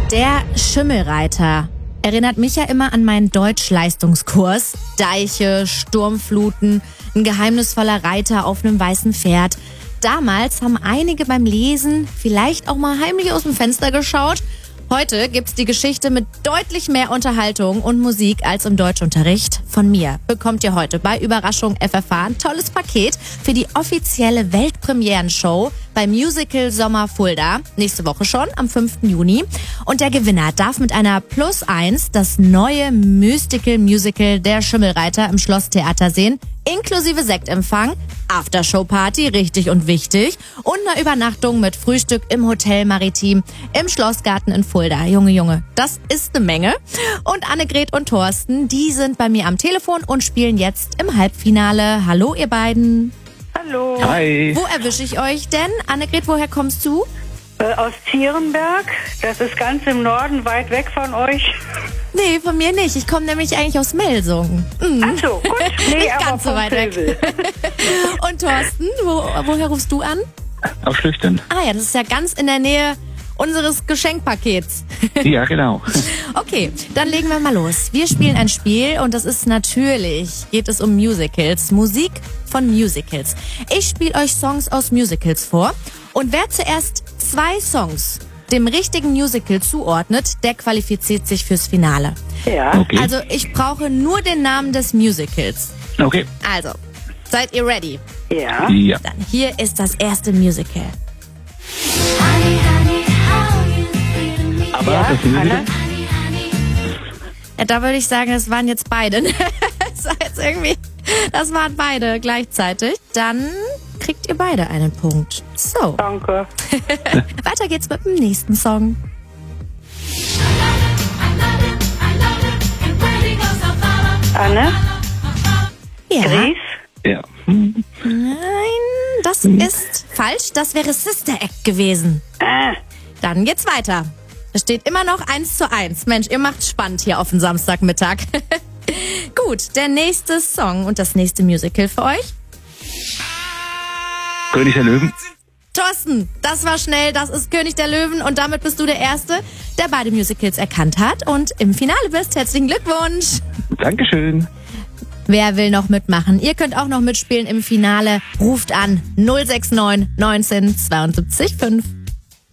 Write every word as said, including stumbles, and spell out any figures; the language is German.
Der Schimmelreiter erinnert mich ja immer an meinen Deutschleistungskurs. Deiche, Sturmfluten, ein geheimnisvoller Reiter auf einem weißen Pferd. Damals haben einige beim Lesen vielleicht auch mal heimlich aus dem Fenster geschaut. Heute gibt's die Geschichte mit deutlich mehr Unterhaltung und Musik als im Deutschunterricht. Von mir bekommt ihr heute bei Überraschung F F H ein tolles Paket für die offizielle Weltpremieren-Show beim Musical Sommer Fulda. Nächste Woche schon, am fünften Juni. Und der Gewinner darf mit einer Plus eins das neue Mystical-Musical Der Schimmelreiter im Schlosstheater sehen, inklusive Sektempfang, Aftershow-Party, richtig und wichtig, und eine Übernachtung mit Frühstück im Hotel Maritim im Schlossgarten in Fulda. Junge, Junge, das ist eine Menge. Und Annegret und Thorsten, die sind bei mir am Telefon und spielen jetzt im Halbfinale. Hallo, ihr beiden. Hallo. Hi. Wo erwische ich euch denn? Annegret, woher kommst du? Äh, aus Zierenberg. Das ist ganz im Norden, weit weg von euch. Nee, von mir nicht. Ich komme nämlich eigentlich aus Melsungen. Mhm. Ach so, gut. Nee, Nicht aber ganz so vom weit weg. Pilsel. Und Thorsten, wo, woher rufst du an? Auf Schlüchtern. Ah ja, das ist ja ganz in der Nähe unseres Geschenkpakets. Ja, genau. Okay, dann legen wir mal los. Wir spielen ein Spiel und das ist natürlich, geht es um Musicals. Musik von Musicals. Ich spiele euch Songs aus Musicals vor und wer zuerst zwei Songs dem richtigen Musical zuordnet, der qualifiziert sich fürs Finale. Ja. Okay. Also ich brauche nur den Namen des Musicals. Okay. Also, seid ihr ready? Ja. Ja. Dann hier ist das erste Musical. Aber Ja, das Musical, Anne? Ja, da würde ich sagen, es waren jetzt beide. Das war jetzt irgendwie, das waren beide gleichzeitig. Dann kriegt ihr beide einen Punkt. So, Danke. weiter geht's mit dem nächsten Song. Anne? Ja. Gries? ja. Hm. Nein, das ist falsch. Das wäre Sister Act gewesen. Ah, Dann geht's weiter. Es steht immer noch eins zu eins. Mensch, ihr macht's spannend hier auf den Samstagmittag. Gut, der nächste Song und das nächste Musical für euch. König der Löwen. Thorsten, das war schnell, das ist König der Löwen und damit bist du der Erste, der beide Musicals erkannt hat und im Finale bist. Herzlichen Glückwunsch! Dankeschön. Wer will noch mitmachen? Ihr könnt auch noch mitspielen im Finale. Ruft an null sechs neun neunzehn zweiundsiebzig fünf.